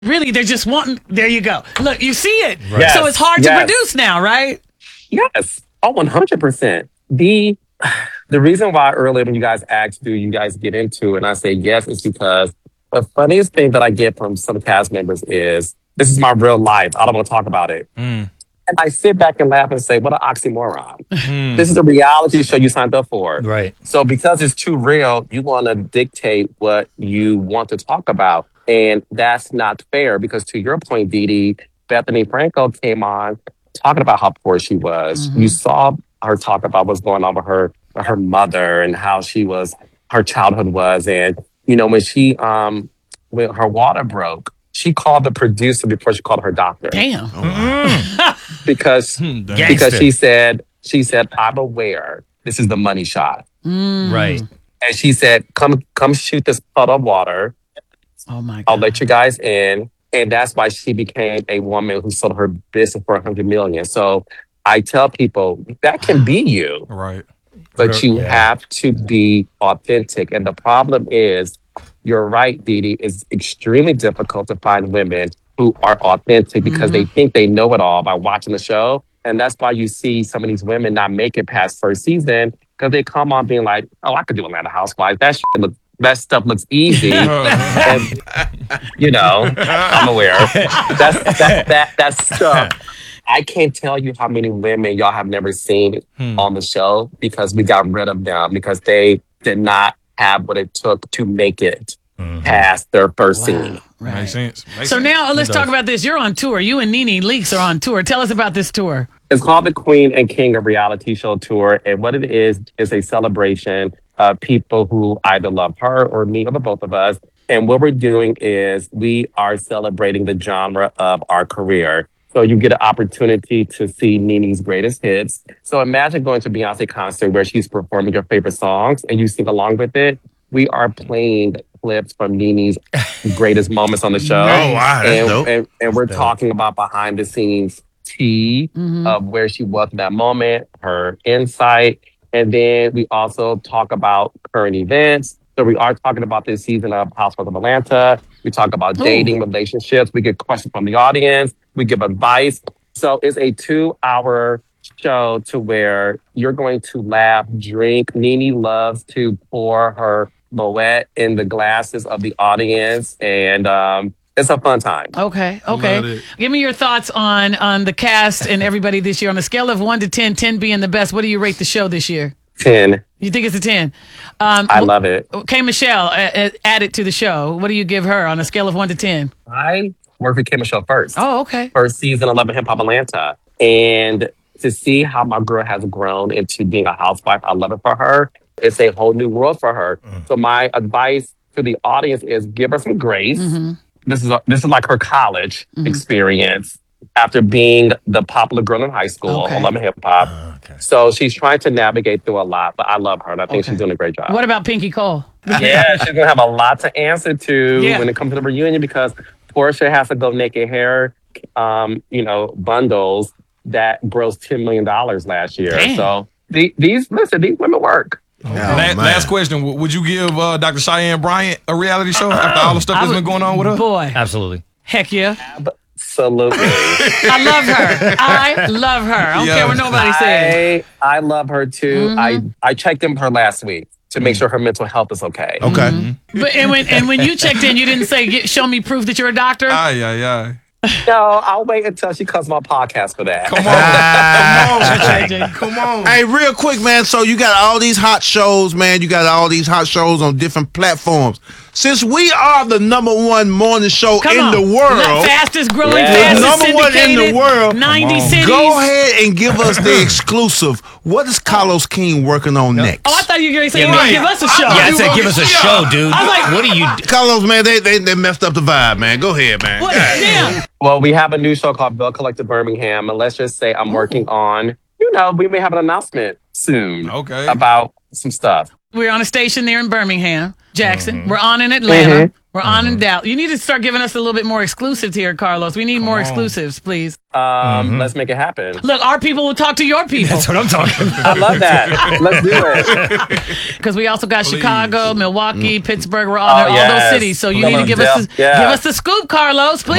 Really, they're just wanting. There you go. Look, you see it. Right. So it's hard to Yes. produce now, right? Yes. Oh, 100%. The reason why earlier when you guys asked, do you guys get into it? And I say yes, is because the funniest thing that I get from some cast members is, this is my real life. I don't want to talk about it. And I sit back and laugh and say, what an oxymoron. This is a reality show you signed up for. Right. So because it's too real, you want to dictate what you want to talk about. And that's not fair because to your point, Dee, Bethany Franco came on talking about how poor she was. You saw her talk about what's going on with her mother and how her childhood was. And, when her water broke, she called the producer before she called her doctor. Damn. Because she said, I'm aware this is the money shot. Right. And she said, come shoot this puddle of water. Oh my God. I'll let you guys in. And that's why she became a woman who sold her business for $100 million. So I tell people that can be you. Right. But you have to be authentic. And the problem is, you're right, Dee, it's extremely difficult to find women who are authentic because they think they know it all by watching the show. And that's why you see some of these women not make it past first season because they come on being like, oh, I could do Atlanta Housewives. That stuff looks easy. And, I'm aware. That stuff. I can't tell you how many women y'all have never seen on the show because we got rid of them because they did not have what it took to make it past their first scene. Right. Makes sense. So now let's talk about this. You're on tour. You and Nene Leakes are on tour. Tell us about this tour. It's called the Queen and King of Reality Show Tour. And what it is a celebration of people who either love her or me or the both of us. And what we're doing is we are celebrating the genre of our career. So you get an opportunity to see Nene's greatest hits. So imagine going to a Beyonce concert where she's performing your favorite songs and you sing along with it. We are playing clips from Nene's greatest moments on the show. Oh, wow, that's dope. And we're talking about behind the scenes tea of where she was in that moment, her insight. And then we also talk about current events. So we are talking about this season of Housewives of Atlanta. We talk about dating, relationships. We get questions from the audience. We give advice. So it's a 2-hour show to where you're going to laugh, drink. Nene loves to pour her Moet in the glasses of the audience. And it's a fun time. Okay. Love it. Give me your thoughts on the cast and everybody this year. On a scale of 1 to 10, 10 being the best, what do you rate the show this year? 10. You think it's a 10? I love it. K. Michelle added to the show. What do you give her on a scale of 1 to 10? I worked with Kim Michelle first. Oh, okay. First season of Love and Hip Hop Atlanta. And to see how my girl has grown into being a housewife, I love it for her. It's a whole new world for her. So my advice to the audience is give her some grace. This is like her college experience after being the popular girl in high school on Love and Hip Hop. So she's trying to navigate through a lot, but I love her and I think she's doing a great job. What about Pinky Cole? Yeah, she's gonna have a lot to answer to when it comes to the reunion because Portia has to go naked hair, bundles that grossed $10 million last year. Damn. So these women work. Last question. Would you give Dr. Cheyenne Bryant a reality show after all the stuff that's been going on with her? Boy. Absolutely. Heck yeah. Absolutely. I love her. I love her. I don't care what nobody says. I love her too. I checked in with her last week to make sure her mental health is okay. Okay. But and when you checked in, you didn't say, show me proof that you're a doctor? Yeah. No, I'll wait until she comes on my podcast for that. Come on. Hey, real quick, man. So you got all these hot shows, man. You got all these hot shows on different platforms. Since we are the #1 morning show in the world, fastest growing, Yes. fastest Number one in the syndicated, world. 90 cities. go ahead and give us the exclusive. What is Carlos King working on next? Oh, I thought you were going to say, Yeah, give us a show. Yeah, I said give us a show, dude. I was like, what are you? Carlos, man, they messed up the vibe, man. Go ahead, man. What? Damn. Well, we have a new show called Bill Collector Birmingham, and let's just say I'm working on, we may have an announcement soon about some stuff. We're on a station there in Birmingham, Jackson. We're on in Atlanta. We're on in Dallas. You need to start giving us a little bit more exclusives here, Carlos. We need more exclusives, please. Let's make it happen. Look, our people will talk to your people. That's what I'm talking about. I love that. Let's do it. Because we also got Please. Chicago, Milwaukee, Pittsburgh. We're all, Oh, all those yes. cities. So you need to give us Yeah. the scoop, Carlos, please.